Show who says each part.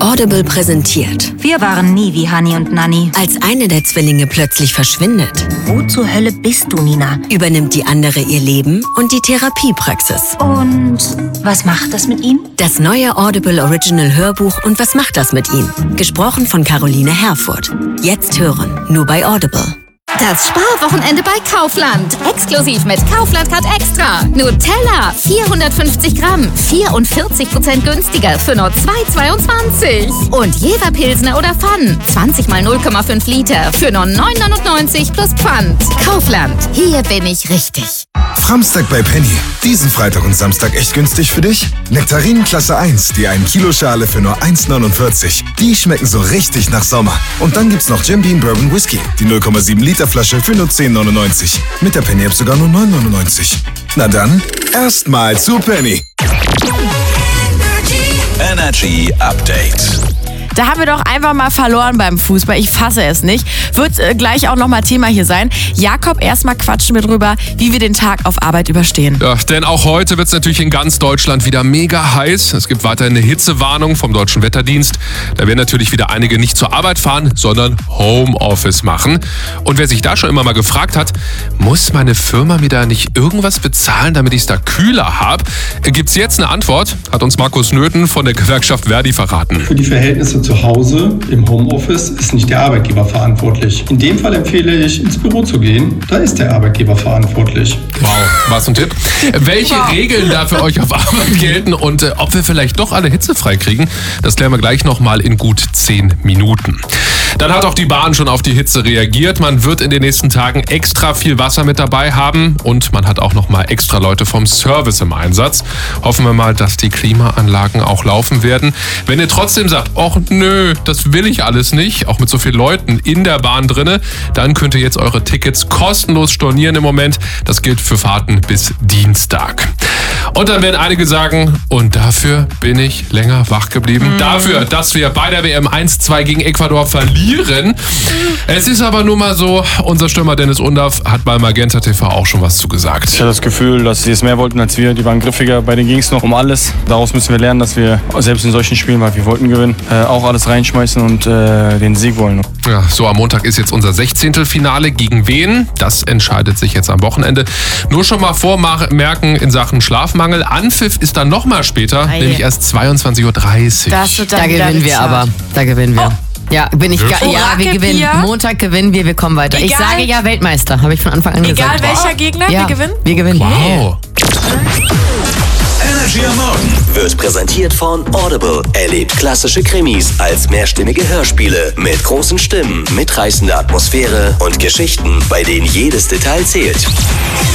Speaker 1: Audible präsentiert.
Speaker 2: Wir waren nie wie Hani und Nanni.
Speaker 1: Als eine der Zwillinge plötzlich verschwindet,
Speaker 2: Wo zur Hölle bist du, Nina?
Speaker 1: übernimmt die andere ihr Leben und die Therapiepraxis.
Speaker 2: Und was macht das mit ihm?
Speaker 1: Das neue Audible Original Hörbuch und was macht das mit ihm? Gesprochen von Caroline Herfurth. Jetzt hören, nur bei Audible.
Speaker 3: Das Sparwochenende bei Kaufland. Exklusiv mit Kaufland Card Extra. Nutella, 450 Gramm, 44% günstiger für nur 2,22. Und Jever Pilsner oder Pfann, 20 mal 0,5 Liter für nur 9,99 plus Pfand. Kaufland, hier bin ich richtig.
Speaker 4: Framstag bei Penny. Diesen Freitag und Samstag echt günstig für dich? Nektarinen Klasse 1, die 1 Kilo Schale für nur 1,49. Die schmecken so richtig nach Sommer. Und dann gibt's noch Jim Beam Bourbon Whisky, die 0,7 Liter Flasche für nur 10,99. Mit der Penny App sogar nur 9,99. Na dann, erstmal zu Penny.
Speaker 5: Energy Update.
Speaker 6: Da haben wir doch einfach mal verloren beim Fußball. Ich fasse es nicht. Wird gleich auch nochmal Thema hier sein. Jakob, erstmal quatschen wir drüber, wie wir den Tag auf Arbeit überstehen.
Speaker 7: Ja, denn auch heute wird es natürlich in ganz Deutschland wieder mega heiß. Es gibt weiterhin eine Hitzewarnung vom Deutschen Wetterdienst. Da werden natürlich wieder einige nicht zur Arbeit fahren, sondern Homeoffice machen. Und wer sich da schon immer mal gefragt hat, muss meine Firma mir da nicht irgendwas bezahlen, damit ich es da kühler habe? Gibt's jetzt eine Antwort? Hat uns Markus Nöthen von der Gewerkschaft Verdi verraten.
Speaker 8: Für die Verhältnisse zu Hause im Homeoffice ist nicht der Arbeitgeber verantwortlich. In dem Fall empfehle ich, ins Büro zu gehen. Da ist der Arbeitgeber verantwortlich.
Speaker 7: Wow, was ein Tipp. Welche Regeln da für euch auf Arbeit gelten und ob wir vielleicht doch alle hitzefrei kriegen, das klären wir gleich nochmal in gut 10 Minuten. Dann hat auch die Bahn schon auf die Hitze reagiert. Man wird in den nächsten Tagen extra viel Wasser mit dabei haben und man hat auch nochmal extra Leute vom Service im Einsatz. Hoffen wir mal, dass die Klimaanlagen auch laufen werden. Wenn ihr trotzdem sagt, ach nö, das will ich alles nicht, auch mit so vielen Leuten in der Bahn drinne, dann könnt ihr jetzt eure Tickets kostenlos stornieren im Moment. Das gilt für Fahrten bis Dienstag. Und dann werden einige sagen, und dafür bin ich länger wach geblieben. Dafür, dass wir bei der WM 1-2 gegen Ecuador verlieren. Es ist aber nur mal so, unser Stürmer Dennis Undaff hat bei Magenta TV auch schon was zugesagt.
Speaker 9: Ich hatte das Gefühl, dass sie es mehr wollten als wir. Die waren griffiger, bei denen ging es noch um alles. Daraus müssen wir lernen, dass wir selbst in solchen Spielen, weil wir wollten gewinnen, auch alles reinschmeißen und den Sieg wollen.
Speaker 7: Ja, so am Montag ist jetzt unser 16. Finale. Gegen wen? Das entscheidet sich jetzt am Wochenende. Nur schon mal vormerken in Sachen Schlafmangel. Anpfiff ist dann noch mal später, nämlich erst 22:30 Uhr.
Speaker 6: Da gewinnen wir aber. Da gewinnen wir. Ja, bin ich ja, wir gewinnen. Montag gewinnen wir kommen weiter. Ich sage ja Weltmeister, habe ich von Anfang an gesagt.
Speaker 10: Egal welcher Gegner,
Speaker 6: ja,
Speaker 10: wir gewinnen?
Speaker 6: Wir gewinnen.
Speaker 7: Wow.
Speaker 5: Energy am Morgen wird präsentiert von Audible. Erlebt klassische Krimis als mehrstimmige Hörspiele mit großen Stimmen, mitreißender Atmosphäre und Geschichten, bei denen jedes Detail zählt.